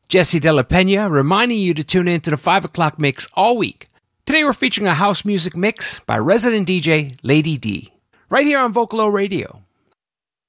Jesse De La Pena reminding you to tune in to the 5 o'clock mix all week. Today we're featuring a house music mix by resident DJ Lady D, right here on Vocalo Radio.